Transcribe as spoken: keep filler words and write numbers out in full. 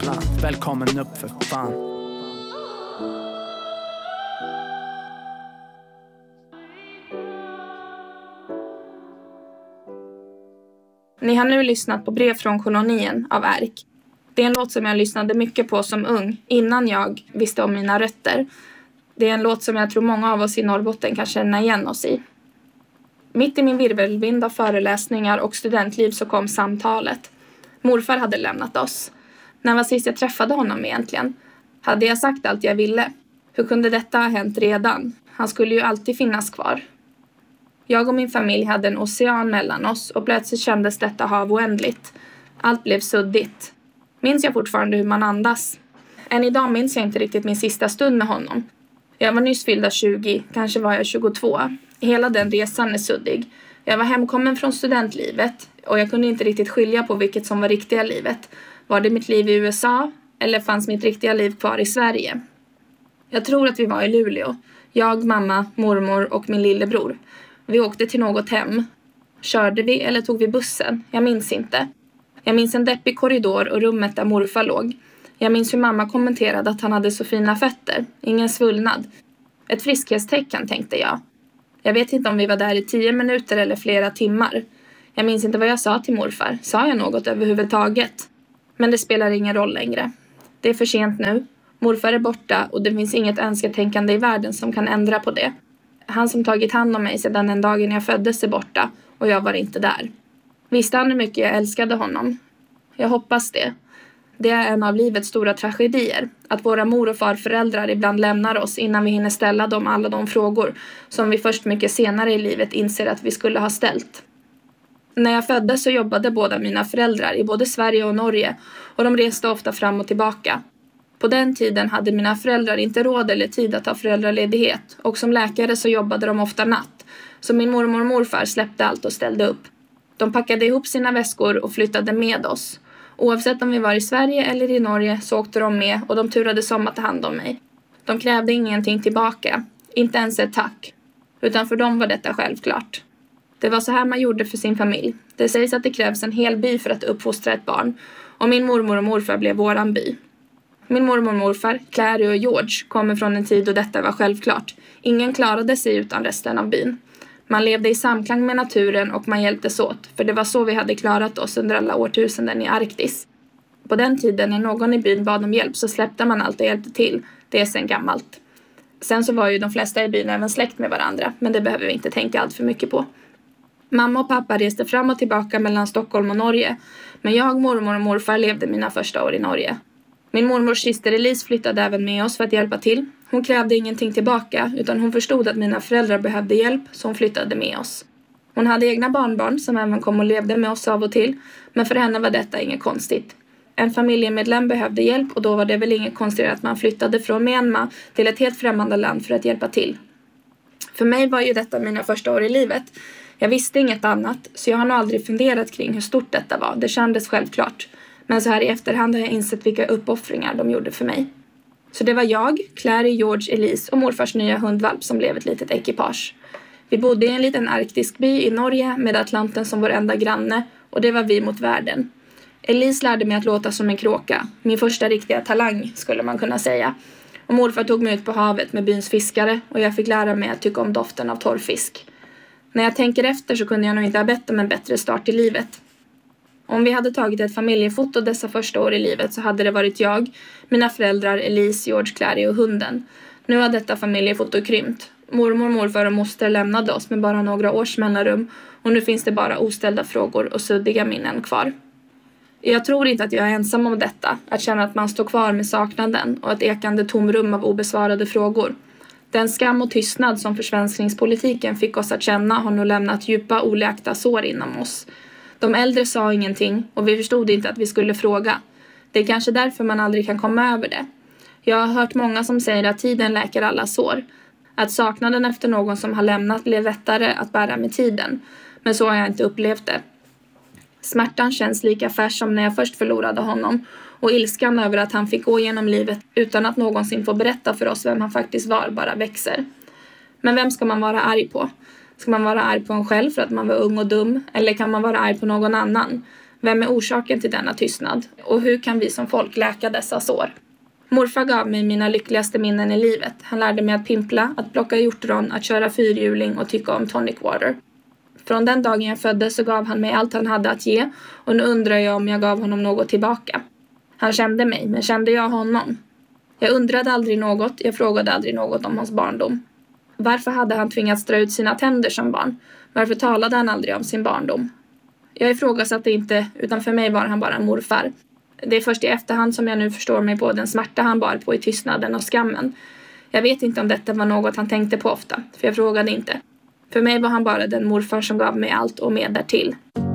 Ja, välkommen upp för fan. Ni har nu lyssnat på Brev från kolonien av Erk. Det är en låt som jag lyssnade mycket på som ung, innan jag visste om mina rötter. Det är en låt som jag tror många av oss i Norrbotten kan känna igen oss i. Mitt i min virvelvind av föreläsningar och studentliv så kom samtalet. Morfar hade lämnat oss. När var sist jag träffade honom egentligen? Hade jag sagt allt jag ville? Hur kunde detta ha hänt redan? Han skulle ju alltid finnas kvar. Jag och min familj hade en ocean mellan oss och plötsligt kändes detta hav oändligt. Allt blev suddigt. Minns jag fortfarande hur man andas? Än idag minns jag inte riktigt min sista stund med honom. Jag var nyss fyllda tjugo, kanske var jag tjugotvå. Hela den resan är suddig. Jag var hemkommen från studentlivet och jag kunde inte riktigt skilja på vilket som var riktiga livet. Var det mitt liv i U S A eller fanns mitt riktiga liv kvar i Sverige? Jag tror att vi var i Luleå. Jag, mamma, mormor och min lillebror. Vi åkte till något hem. Körde vi eller tog vi bussen? Jag minns inte. Jag minns en deppig korridor och rummet där morfar låg. Jag minns hur mamma kommenterade att han hade så fina fötter. Ingen svullnad. Ett friskhetstecken, tänkte jag. Jag vet inte om vi var där i tio minuter eller flera timmar. Jag minns inte vad jag sa till morfar. Sa jag något överhuvudtaget? Men det spelar ingen roll längre. Det är för sent nu. Morfar är borta och det finns inget önsketänkande i världen som kan ändra på det. Han som tagit hand om mig sedan den dagen jag föddes är borta och jag var inte där. Visste han hur mycket jag älskade honom? Jag hoppas det. Det är en av livets stora tragedier. Att våra mor- och farföräldrar ibland lämnar oss innan vi hinner ställa dem alla de frågor som vi först mycket senare i livet inser att vi skulle ha ställt. När jag föddes så jobbade båda mina föräldrar i både Sverige och Norge och de reste ofta fram och tillbaka. På den tiden hade mina föräldrar inte råd eller tid att ta föräldraledighet och som läkare så jobbade de ofta natt. Så min mormor och morfar släppte allt och ställde upp. De packade ihop sina väskor och flyttade med oss. Oavsett om vi var i Sverige eller i Norge så åkte de med och de turades om att ta hand om mig. De krävde ingenting tillbaka, inte ens ett tack. Utan för dem var detta självklart. Det var så här man gjorde för sin familj. Det sägs att det krävs en hel by för att uppfostra ett barn. Och min mormor och morfar blev våran by. Min mormor och morfar, Clary och George, kommer från en tid då detta var självklart. Ingen klarade sig utan resten av byn. Man levde i samklang med naturen och man hjälptes åt, för det var så vi hade klarat oss under alla årtusenden i Arktis. På den tiden när någon i byn bad om hjälp så släppte man allt och hjälpte till. Det är sen gammalt. Sen så var ju de flesta i byn även släkt med varandra, men det behöver vi inte tänka allt för mycket på. Mamma och pappa reste fram och tillbaka mellan Stockholm och Norge, men jag, mormor och morfar levde mina första år i Norge. Min mormors syster Elise flyttade även med oss för att hjälpa till. Hon krävde ingenting tillbaka utan hon förstod att mina föräldrar behövde hjälp så hon flyttade med oss. Hon hade egna barnbarn som även kom och levde med oss av och till, men för henne var detta inget konstigt. En familjemedlem behövde hjälp och då var det väl inget konstigt att man flyttade från Myanmar till ett helt främmande land för att hjälpa till. För mig var ju detta mina första år i livet. Jag visste inget annat så jag har nog aldrig funderat kring hur stort detta var. Det kändes självklart. Men så här i efterhand har jag insett vilka uppoffringar de gjorde för mig. Så det var jag, Clary, George, Elise och morfars nya hundvalp som blev ett litet ekipage. Vi bodde i en liten arktisk by i Norge med Atlanten som vår enda granne och det var vi mot världen. Elise lärde mig att låta som en kråka, min första riktiga talang skulle man kunna säga. Och morfar tog mig ut på havet med byns fiskare och jag fick lära mig att tycka om doften av torrfisk. När jag tänker efter så kunde jag nog inte ha bett om en bättre start i livet. Om vi hade tagit ett familjefoto dessa första år i livet så hade det varit jag, mina föräldrar, Elise, George, Clary och hunden. Nu har detta familjefoto krympt. Mormor, morfar och moster lämnade oss med bara några års mellanrum och nu finns det bara oställda frågor och suddiga minnen kvar. Jag tror inte att jag är ensam om detta, att känna att man står kvar med saknaden och ett ekande tomrum av obesvarade frågor. Den skam och tystnad som försvenskningspolitiken fick oss att känna har nog lämnat djupa oläkta sår inom oss. De äldre sa ingenting och vi förstod inte att vi skulle fråga. Det är kanske därför man aldrig kan komma över det. Jag har hört många som säger att tiden läker alla sår. Att saknaden efter någon som har lämnat blev lättare att bära med tiden. Men så har jag inte upplevt det. Smärtan känns lika färsk som när jag först förlorade honom. Och ilskan över att han fick gå genom livet utan att någonsin få berätta för oss vem han faktiskt var bara växer. Men vem ska man vara arg på? Ska man vara arg på en själv för att man var ung och dum? Eller kan man vara arg på någon annan? Vem är orsaken till denna tystnad? Och hur kan vi som folk läka dessa sår? Morfar gav mig mina lyckligaste minnen i livet. Han lärde mig att pimpla, att plocka hjortron, att köra fyrhjuling och tycka om tonic water. Från den dagen jag föddes så gav han mig allt han hade att ge, och nu undrar jag om jag gav honom något tillbaka. Han kände mig, men kände jag honom? Jag undrade aldrig något, jag frågade aldrig något om hans barndom. Varför hade han tvingats dra ut sina tänder som barn? Varför talade han aldrig om sin barndom? Jag ifrågasatte inte, utan för mig var han bara en morfar. Det är först i efterhand som jag nu förstår mig på den smärta han bar på i tystnaden och skammen. Jag vet inte om detta var något han tänkte på ofta, för jag frågade inte. För mig var han bara den morfar som gav mig allt och mer därtill.